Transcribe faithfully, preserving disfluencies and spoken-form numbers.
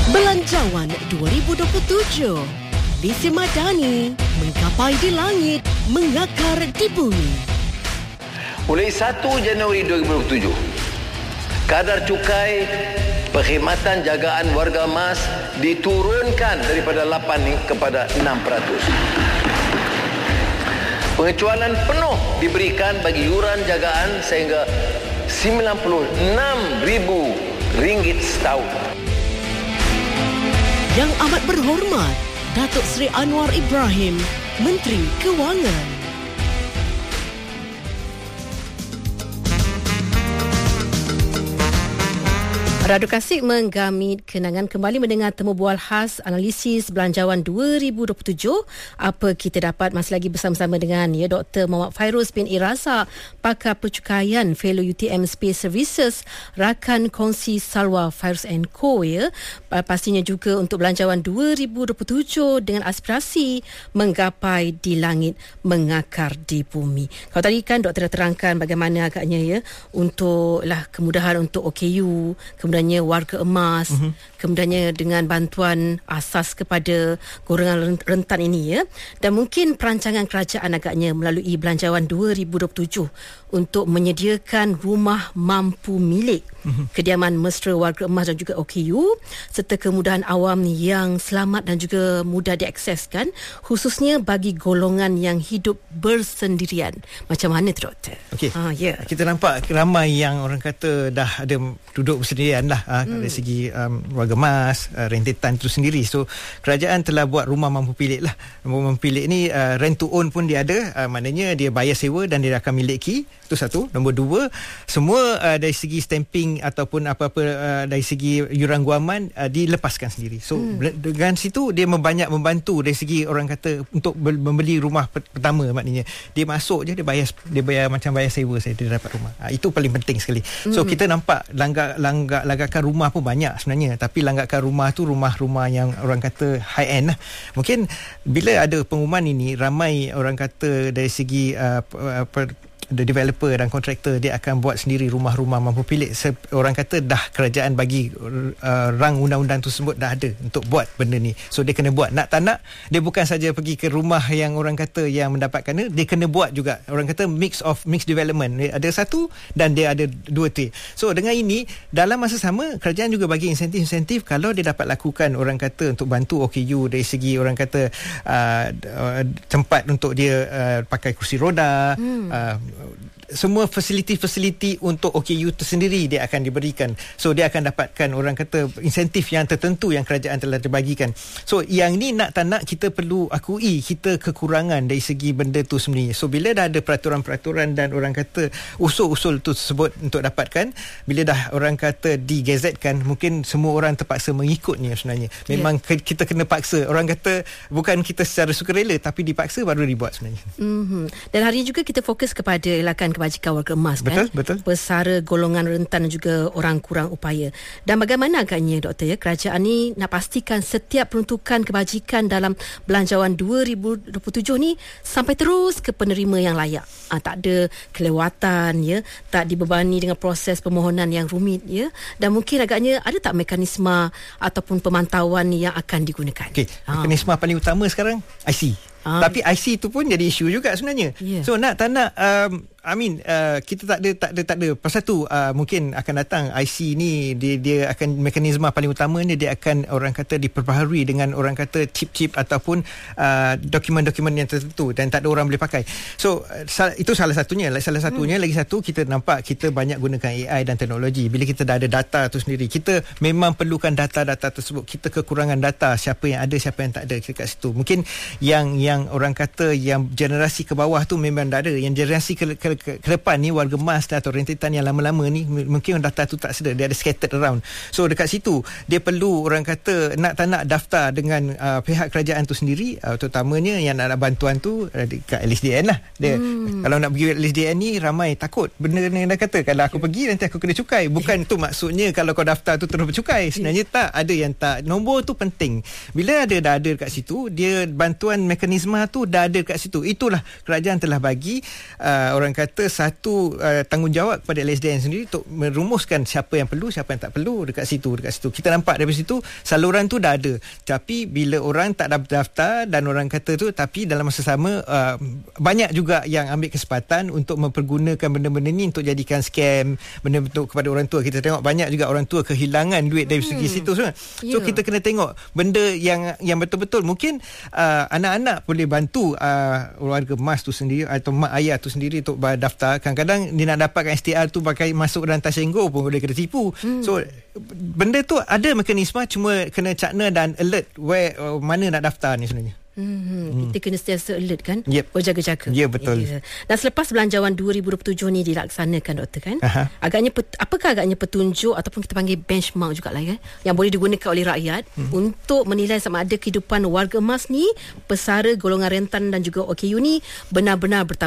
Belanjawan dua ribu dua puluh tujuh. Visi Madani menggapai di langit, mengakar di bumi. Mulai satu Januari dua ribu dua puluh tujuh, kadar cukai perkhidmatan jagaan warga emas diturunkan daripada lapan kepada enam peratus. Pengecualian penuh diberikan bagi yuran jagaan sehingga sembilan puluh enam ribu ringgit setahun. Yang amat berhormat, Datuk Seri Anwar Ibrahim, Menteri Kewangan. Radio Kasih menggamit kenangan kembali mendengar temu bual khas analisis belanjawan dua ribu dua puluh tujuh. Apa kita dapat masih lagi bersama-sama dengan ya Doktor Muhammad Fairuz bin Iraza, Pakar Percukaian, Fellow U T M Space Services, rakan kongsi Salwa Fairuz and Co. Ya. Pastinya juga untuk belanjawan dua ribu dua puluh tujuh dengan aspirasi menggapai di langit, mengakar di bumi. Kalau tadi kan Doktor dah terangkan bagaimana agaknya ya untuk lah kemudahan untuk O K U, kemudian warga emas, uh-huh. kemudiannya dengan bantuan asas kepada golongan rentan ini ya. Dan mungkin perancangan kerajaan agaknya melalui belanjawan dua ribu dua puluh tujuh untuk menyediakan rumah mampu milik, uh-huh. kediaman mesra warga emas dan juga O K U serta kemudahan awam yang selamat dan juga mudah diakseskan, khususnya bagi golongan yang hidup bersendirian. Macam mana tu Doktor? Okey. Ha, yeah. Kita nampak ramai yang orang kata dah ada duduk bersendirian lah uh, hmm. dari segi um, warga emas, uh, rentetan itu sendiri. So kerajaan telah buat rumah mampu pilih lah. Rumah mampu pilih ni uh, rent to own pun dia ada, uh, maknanya dia bayar sewa dan dia akan miliki. Itu satu. Nombor dua, semua uh, dari segi stamping ataupun apa-apa uh, dari segi yuran guaman uh, dilepaskan sendiri. So hmm. dengan situ dia membanyak membantu dari segi orang kata untuk membeli rumah pertama, maknanya dia masuk je dia bayar dia bayar macam bayar sewa saya dia dapat rumah. Uh, itu paling penting sekali. So hmm. kita nampak langgak langgak langgakan rumah pun banyak sebenarnya, tapi langgakan rumah tu rumah-rumah yang orang kata high end lah. Mungkin bila ada pengumuman ini, ramai orang kata dari segi uh, per, the developer dan kontraktor dia akan buat sendiri rumah-rumah mampu pilih. Orang kata dah kerajaan bagi uh, rang undang-undang tersebut dah ada untuk buat benda ni. So dia kena buat. Nak tak nak, dia bukan saja pergi ke rumah yang orang kata yang mendapatkan, dia kena buat juga. Orang kata mix of mix development. Dia ada satu dan dia ada dua tier. So dengan ini, dalam masa sama kerajaan juga bagi insentif-insentif kalau dia dapat lakukan orang kata untuk bantu O K U dari segi orang kata uh, uh, tempat untuk dia uh, pakai kursi roda, hmm. uh, semua fasiliti-fasiliti untuk O K U tersendiri dia akan diberikan. So dia akan dapatkan orang kata insentif yang tertentu yang kerajaan telah dibagikan. So yang ni nak tak nak kita perlu akui kita kekurangan dari segi benda tu sebenarnya. So bila dah ada peraturan-peraturan dan orang kata usul-usul tu tersebut untuk dapatkan, bila dah orang kata digazetkan, mungkin semua orang terpaksa mengikutnya sebenarnya. Memang yeah. kita kena paksa. Orang kata bukan kita secara sukarela tapi dipaksa baru dibuat sebenarnya. Mm-hmm. Dan hari ini juga kita fokus kepada elakan kebajikan warga emas, betul, kan? Betul, Pesara golongan rentan dan juga orang kurang upaya. Dan bagaimana agaknya Doktor ya, kerajaan ni nak pastikan setiap peruntukan kebajikan dalam belanjawan dua ribu dua puluh tujuh ni sampai terus ke penerima yang layak. Ha, tak ada kelewatan ya, tak dibebani dengan proses permohonan yang rumit ya. Dan mungkin agaknya ada tak mekanisme ataupun pemantauan yang akan digunakan? Okey, ha. Mekanisme paling utama sekarang I C. Ah. Tapi I C tu pun jadi isu juga sebenarnya. Yeah. So nak tak nak um, I mean uh, kita tak ada tak ada tak ada pasal tu uh, mungkin akan datang I C ni dia dia akan mekanisme paling utamanya dia akan orang kata diperbaharui dengan orang kata chip-chip ataupun uh, dokumen-dokumen yang tertentu dan tak ada orang boleh pakai. So uh, sal- itu salah satunya. Salah satunya hmm. lagi satu kita nampak kita banyak gunakan A I dan teknologi. Bila kita dah ada data tu sendiri, kita memang perlukan data-data tersebut. Kita kekurangan data, siapa yang ada, siapa yang tak ada kat situ. Mungkin yang yang orang kata yang generasi ke bawah tu memang tak ada. Yang generasi ke, ke, ke, ke depan ni warga emas atau rentetan yang lama-lama ni mungkin data tu tak sedar, dia ada scattered around. So dekat situ dia perlu orang kata nak tak nak daftar dengan uh, pihak kerajaan tu sendiri, uh, terutamanya yang nak, nak bantuan tu uh, dekat L S D N lah. Dia hmm. kalau nak pergi L S D N ni ramai takut benda yang dah kata kalau aku pergi nanti aku kena cukai. Bukan tu maksudnya kalau kau daftar tu terus bercukai. Sebenarnya tak, ada yang tak. Nombor tu penting. Bila ada dah ada dekat situ, dia bantuan mekanisme mekanisme tu dah ada kat situ. Itulah kerajaan telah bagi uh, orang kata satu uh, tanggungjawab kepada L S D N sendiri untuk merumuskan siapa yang perlu, siapa yang tak perlu dekat situ, dekat situ. Kita nampak dari situ saluran tu dah ada. Tapi bila orang tak daftar dan orang kata tu, tapi dalam masa sama uh, banyak juga yang ambil kesempatan untuk mempergunakan benda-benda ni untuk jadikan scam, benda bentuk kepada orang tua. Kita tengok banyak juga orang tua kehilangan duit dari segi hmm. situ semua. So yeah. kita kena tengok benda yang yang betul-betul mungkin uh, anak-anak boleh bantu uh, warga emas tu sendiri atau mak ayah tu sendiri untuk daftar. Kadang-kadang dia nak dapatkan S T R tu pakai masuk dalam Tashengo pun boleh kena tipu. Hmm. So benda tu ada mekanisme, cuma kena cakna dan alert where uh, mana nak daftar ni sebenarnya. Hmm, kita kena sentiasa alert kan, yep. berjaga-jaga. Ya, yeah, betul. Yeah. Dan selepas belanjawan dua ribu dua puluh tujuh ni dilaksanakan, doktor kan, Aha. agaknya pet, apakah agaknya petunjuk ataupun kita panggil benchmark jugalah ya, yang boleh digunakan oleh rakyat hmm. untuk menilai sama ada kehidupan warga emas ni, pesara golongan rentan dan juga O K U ni benar-benar bertambah